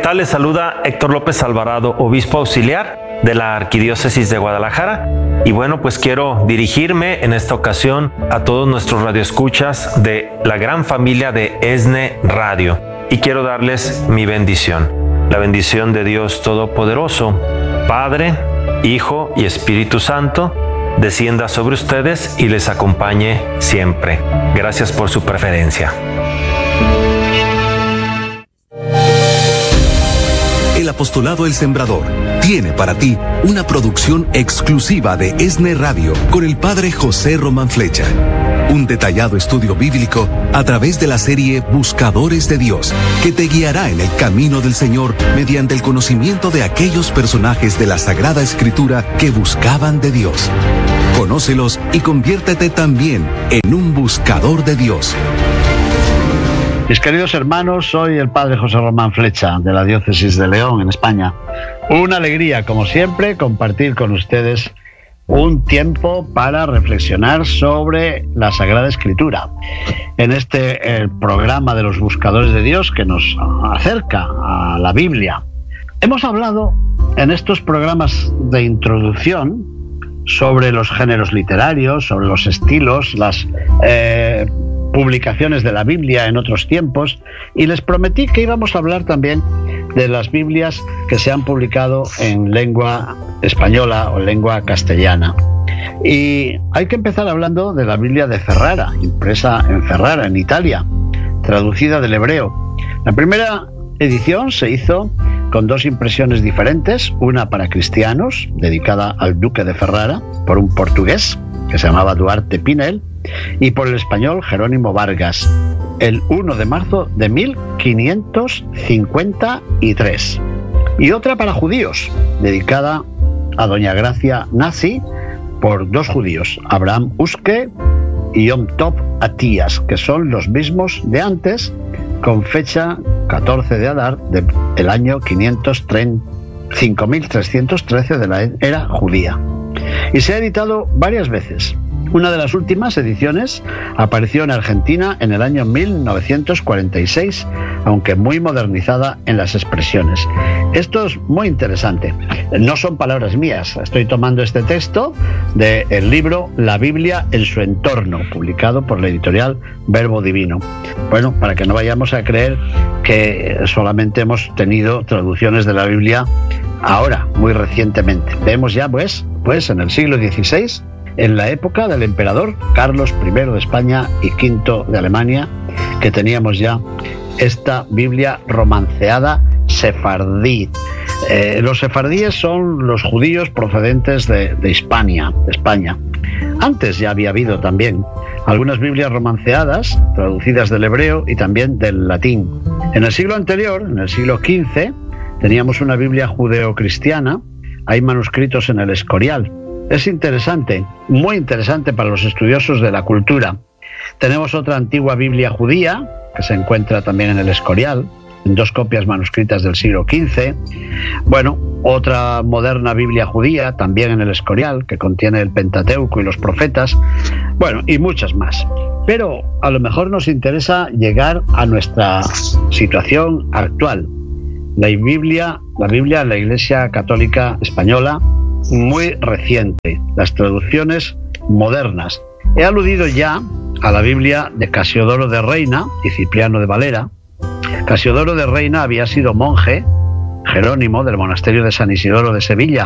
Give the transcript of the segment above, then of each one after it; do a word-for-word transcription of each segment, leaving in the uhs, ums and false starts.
tal? Les saluda Héctor López Alvarado, obispo auxiliar de la Arquidiócesis de Guadalajara. Y bueno, pues quiero dirigirme en esta ocasión a todos nuestros radioescuchas de la gran familia de ESNE Radio. Y quiero darles mi bendición, la bendición de Dios Todopoderoso, Padre, Hijo y Espíritu Santo, descienda sobre ustedes y les acompañe siempre. Gracias por su preferencia. El Apostolado El Sembrador tiene para ti una producción exclusiva de ESNE Radio con el Padre José Román Flecha. Un detallado estudio bíblico a través de la serie Buscadores de Dios, que te guiará en el camino del Señor mediante el conocimiento de aquellos personajes de la Sagrada Escritura que buscaban de Dios. Conócelos y conviértete también en un buscador de Dios. Mis queridos hermanos, soy el Padre José Román Flecha, de la Diócesis de León, en España. Una alegría, como siempre, compartir con ustedes un tiempo para reflexionar sobre la Sagrada Escritura. En este el programa de los Buscadores de Dios, que nos acerca a la Biblia. Hemos hablado en estos programas de introducción sobre los géneros literarios, sobre los estilos, las eh, publicaciones de la Biblia en otros tiempos, y les prometí que íbamos a hablar también de las Biblias que se han publicado en lengua española o lengua castellana. Y hay que empezar hablando de la Biblia de Ferrara, impresa en Ferrara, en Italia, traducida del hebreo. La primera edición se hizo con dos impresiones diferentes, una para cristianos, dedicada al duque de Ferrara, por un portugués que se llamaba Duarte Pinel, y por el español Jerónimo Vargas, el primero de marzo de mil quinientos cincuenta y tres. Y otra para judíos, dedicada a doña Gracia Nazi, por dos judíos, Abraham Uske y Yom Tov Atías, que son los mismos de antes, con fecha catorce de Adar del año cinco mil trescientos trece de la era judía. Y se ha editado varias veces. Una de las últimas ediciones apareció en Argentina en el año mil novecientos cuarenta y seis, aunque muy modernizada en las expresiones. Esto es muy interesante. No son palabras mías. Estoy tomando este texto del libro La Biblia en su entorno, publicado por la editorial Verbo Divino. Bueno, para que no vayamos a creer que solamente hemos tenido traducciones de la Biblia ahora, muy recientemente. Vemos ya, pues, pues en el siglo dieciséis, en la época del emperador Carlos primero de España y quinto de Alemania, que teníamos ya esta Biblia romanceada sefardí. Eh, los sefardíes son los judíos procedentes de, de Hispania, de España. Antes ya había habido también algunas Biblias romanceadas, traducidas del hebreo y también del latín. En el siglo anterior, en el siglo quince, teníamos una Biblia judeocristiana. Hay manuscritos en el Escorial. Es interesante, muy interesante para los estudiosos de la cultura. Tenemos otra antigua Biblia judía, que se encuentra también en el Escorial, en dos copias manuscritas del siglo quince. Bueno, otra moderna Biblia judía, también en el Escorial, que contiene el Pentateuco y los profetas. Bueno, y muchas más. Pero a lo mejor nos interesa llegar a nuestra situación actual. La Biblia, la Biblia en la Iglesia Católica Española, muy reciente, las traducciones modernas. He aludido ya a la Biblia de Casiodoro de Reina y Cipriano de Valera. Casiodoro de Reina había sido monje jerónimo del monasterio de San Isidoro de Sevilla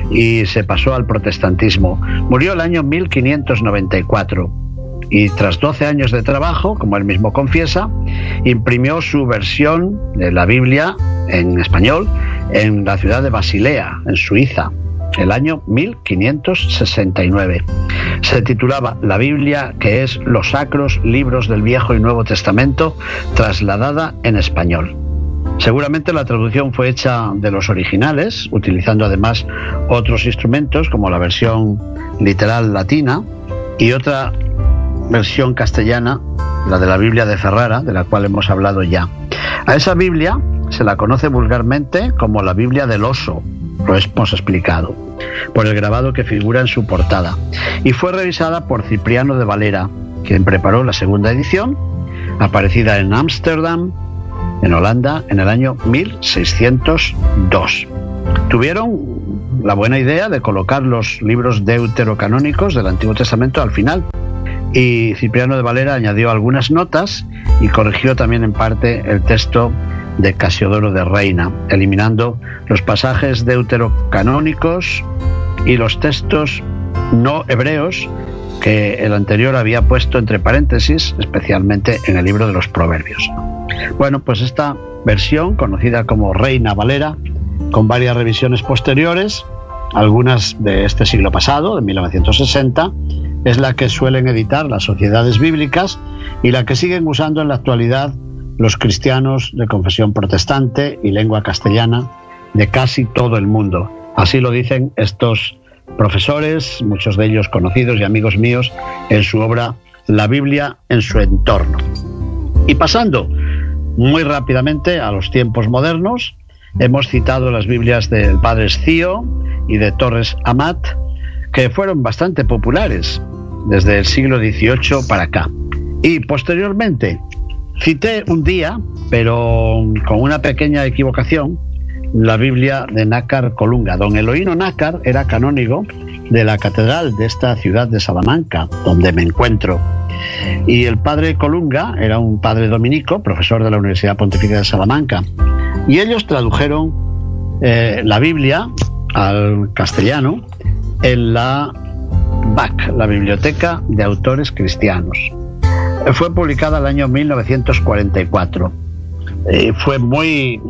y se pasó al protestantismo. Murió el año mil quinientos noventa y cuatro y tras doce años de trabajo, como él mismo confiesa, imprimió su versión de la Biblia en español en la ciudad de Basilea, en Suiza, el año mil quinientos sesenta y nueve. Se titulaba La Biblia, que es los sacros libros del Viejo y Nuevo Testamento, trasladada en español. Seguramente la traducción fue hecha de los originales, utilizando además otros instrumentos como la versión literal latina y otra versión castellana, la de la Biblia de Ferrara, de la cual hemos hablado ya. A esa Biblia se la conoce vulgarmente como la Biblia del oso, lo hemos explicado, por el grabado que figura en su portada, y fue revisada por Cipriano de Valera, quien preparó la segunda edición, aparecida en Ámsterdam en Holanda, en el año mil seiscientos dos. Tuvieron la buena idea de colocar los libros deuterocanónicos del Antiguo Testamento al final, y Cipriano de Valera añadió algunas notas y corrigió también en parte el texto de Casiodoro de Reina, eliminando los pasajes deuterocanónicos y los textos no hebreos que el anterior había puesto entre paréntesis, especialmente en el libro de los Proverbios. Bueno, pues esta versión, conocida como Reina Valera, con varias revisiones posteriores, algunas de este siglo pasado, de mil novecientos sesenta, es la que suelen editar las sociedades bíblicas y la que siguen usando en la actualidad los cristianos de confesión protestante y lengua castellana de casi todo el mundo. Así lo dicen estos profesores, muchos de ellos conocidos y amigos míos, en su obra La Biblia en su entorno. Y pasando muy rápidamente a los tiempos modernos, hemos citado las Biblias del padre Escío y de Torres Amat, que fueron bastante populares desde el siglo dieciocho para acá. Y posteriormente cité un día, pero con una pequeña equivocación, la Biblia de Nácar Colunga. Don Eloíno Nácar era canónigo de la catedral de esta ciudad de Salamanca, donde me encuentro. Y el padre Colunga era un padre dominico, profesor de la Universidad Pontificia de Salamanca. Y ellos tradujeron eh, la Biblia al castellano en la B A C, la Biblioteca de Autores Cristianos. Fue publicada el año mil novecientos cuarenta y cuatro. Eh, fue muy,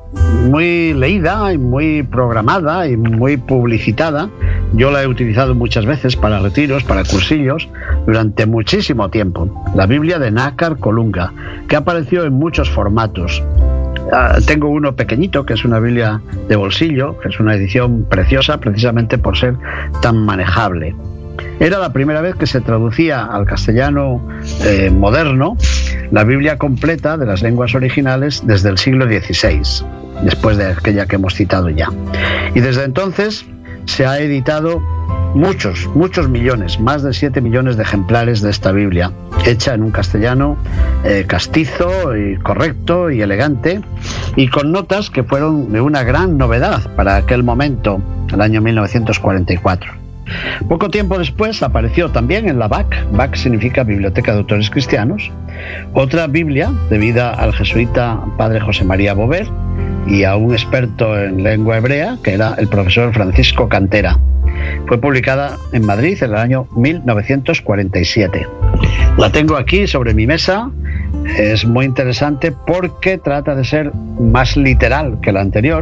muy leída y muy programada y muy publicitada. Yo la he utilizado muchas veces para retiros, para cursillos, durante muchísimo tiempo. La Biblia de Nácar Colunga, que apareció en muchos formatos. Uh, tengo uno pequeñito, que es una Biblia de bolsillo, que es una edición preciosa precisamente por ser tan manejable. Era la primera vez que se traducía al castellano eh, moderno la Biblia completa de las lenguas originales desde el siglo dieciséis, después de aquella que hemos citado ya. Y desde entonces se ha editado muchos, muchos millones, más de siete millones de ejemplares de esta Biblia, hecha en un castellano eh, castizo y correcto y elegante, y con notas que fueron de una gran novedad para aquel momento, el año mil novecientos cuarenta y cuatro. Poco tiempo después apareció también en la B A C, B A C significa Biblioteca de Autores Cristianos, otra Biblia debida al jesuita padre José María Bover y a un experto en lengua hebrea, que era el profesor Francisco Cantera. Fue publicada en Madrid en el año mil novecientos cuarenta y siete. La tengo aquí sobre mi mesa. Es muy interesante porque trata de ser más literal que la anterior.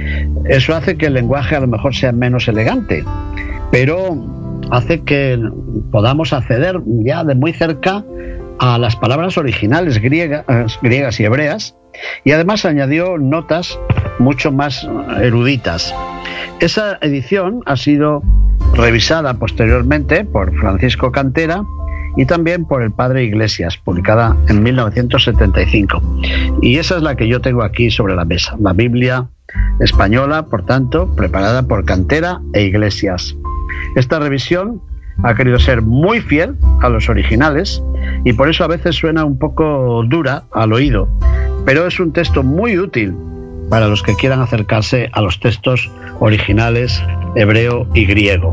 Eso hace que el lenguaje a lo mejor sea menos elegante, pero hace que podamos acceder ya de muy cerca a las palabras originales griegas, griegas y hebreas, y además añadió notas mucho más eruditas. Esa edición ha sido revisada posteriormente por Francisco Cantera y también por el padre Iglesias, publicada en mil novecientos setenta y cinco. Y esa es la que yo tengo aquí sobre la mesa, la Biblia española, por tanto, preparada por Cantera e Iglesias. Esta revisión ha querido ser muy fiel a los originales y por eso a veces suena un poco dura al oído, pero es un texto muy útil para los que quieran acercarse a los textos originales hebreo y griego.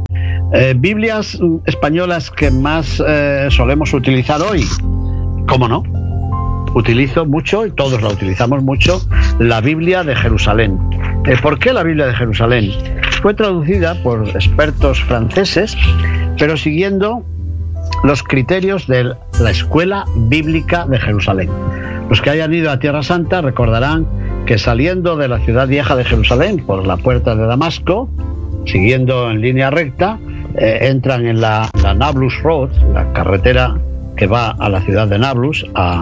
Eh, Biblias españolas que más eh, solemos utilizar hoy, ¿cómo no? Utilizo mucho, y todos la utilizamos mucho, la Biblia de Jerusalén. Eh, ¿Por qué la Biblia de Jerusalén? Fue traducida por expertos franceses, pero siguiendo los criterios de la Escuela Bíblica de Jerusalén. Los que hayan ido a Tierra Santa recordarán que saliendo de la ciudad vieja de Jerusalén por la puerta de Damasco, siguiendo en línea recta, eh, entran en la, la Nablus Road, la carretera que va a la ciudad de Nablus, a,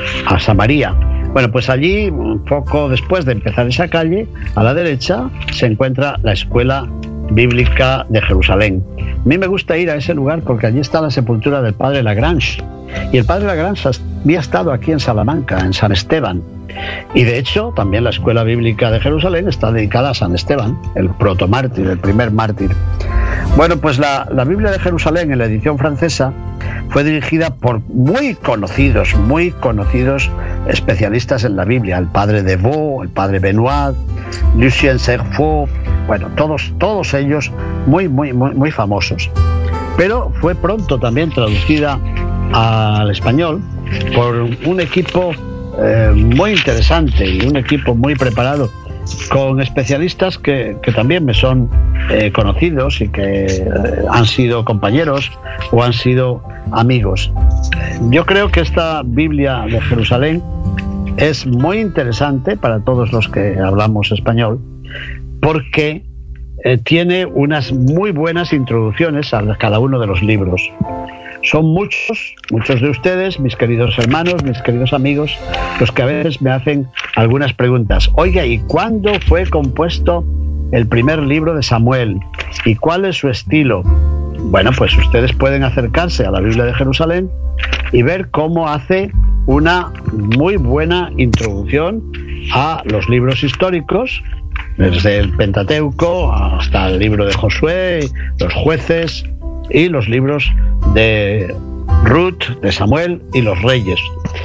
a Samaria. Bueno, pues allí, poco después de empezar esa calle, a la derecha se encuentra la Escuela Bíblica de Jerusalén. A mí me gusta ir a ese lugar porque allí está la sepultura del padre Lagrange. Y el padre Lagrange había estado aquí en Salamanca, en San Esteban. Y de hecho, también la Escuela Bíblica de Jerusalén está dedicada a San Esteban, el protomártir, el primer mártir. Bueno, pues la, la Biblia de Jerusalén, en la edición francesa, fue dirigida por muy conocidos, muy conocidos especialistas en la Biblia, el padre de Vaux, el padre Benoit, Lucien Cerfaux, bueno, todos, todos ellos muy, muy, muy, muy famosos. Pero fue pronto también traducida al español por un equipo eh, muy interesante y un equipo muy preparado, con especialistas que, que también me son eh, conocidos y que eh, han sido compañeros o han sido amigos. Yo creo que esta Biblia de Jerusalén es muy interesante para todos los que hablamos español, porque eh, tiene unas muy buenas introducciones a cada uno de los libros. Son muchos, muchos de ustedes, mis queridos hermanos, mis queridos amigos, los que a veces me hacen algunas preguntas. Oiga, ¿y cuándo fue compuesto el primer libro de Samuel? ¿Y cuál es su estilo? Bueno, pues ustedes pueden acercarse a la Biblia de Jerusalén y ver cómo hace una muy buena introducción a los libros históricos, desde el Pentateuco hasta el libro de Josué, los Jueces y los libros de Ruth, de Samuel y los Reyes.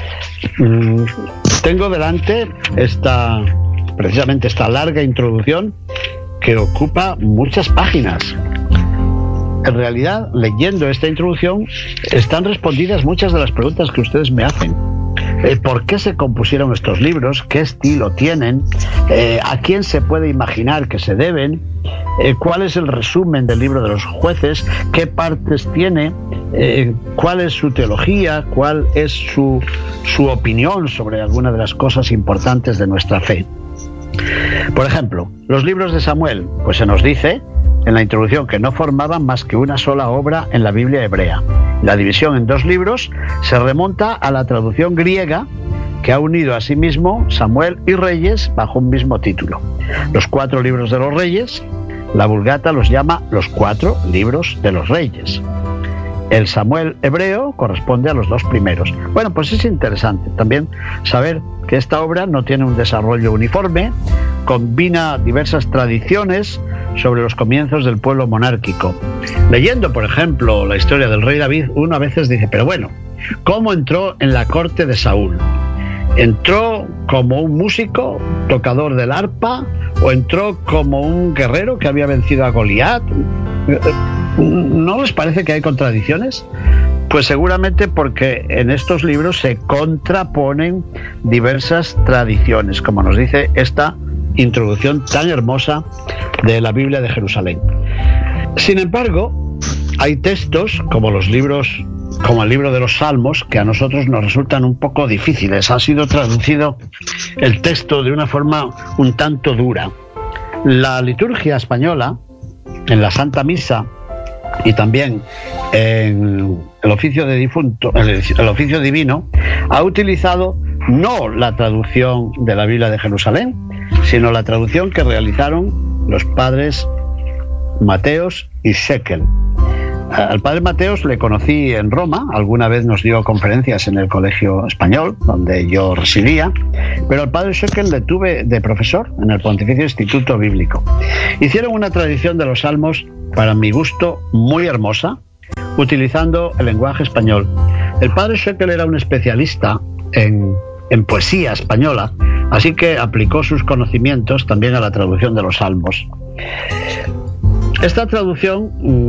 Mm, tengo delante esta, precisamente esta larga introducción que ocupa muchas páginas. En realidad, leyendo esta introducción, están respondidas muchas de las preguntas que ustedes me hacen. Eh, ¿Por qué se compusieron estos libros? ¿Qué estilo tienen? Eh, ¿A quién se puede imaginar que se deben? Eh, ¿Cuál es el resumen del libro de los Jueces? ¿Qué partes tiene? Eh, ¿Cuál es su teología? ¿Cuál es su, su opinión sobre alguna de las cosas importantes de nuestra fe? Por ejemplo, los libros de Samuel, pues se nos dice en la introducción que no formaban más que una sola obra en la Biblia hebrea. La división en dos libros se remonta a la traducción griega, que ha unido a sí mismo Samuel y Reyes bajo un mismo título. Los cuatro libros de los Reyes, la Vulgata los llama los cuatro libros de los Reyes. El Samuel hebreo corresponde a los dos primeros. Bueno, pues es interesante también saber que esta obra no tiene un desarrollo uniforme, combina diversas tradiciones sobre los comienzos del pueblo monárquico. Leyendo, por ejemplo, la historia del rey David, uno a veces dice, pero bueno, ¿cómo entró en la corte de Saúl? ¿Entró como un músico, tocador del arpa, o entró como un guerrero que había vencido a Goliat? ¿No les parece que hay contradicciones? Pues seguramente porque en estos libros se contraponen diversas tradiciones, como nos dice esta introducción tan hermosa de la Biblia de Jerusalén. Sin embargo, hay textos como los libros, como el libro de los Salmos, que a nosotros nos resultan un poco difíciles. Ha sido traducido el texto de una forma un tanto dura. La liturgia española, en la Santa Misa y también en el oficio de difunto, el, el oficio divino, ha utilizado no la traducción de la Biblia de Jerusalén, sino la traducción que realizaron los padres Mateos y Shekel. Al padre Mateos le conocí en Roma, alguna vez nos dio conferencias en el colegio español, donde yo residía, pero al padre Shekel le tuve de profesor en el Pontificio Instituto Bíblico. Hicieron una tradición de los Salmos, para mi gusto, muy hermosa, utilizando el lenguaje español. El padre Shekel era un especialista en, en poesía española, así que aplicó sus conocimientos también a la traducción de los Salmos. Esta traducción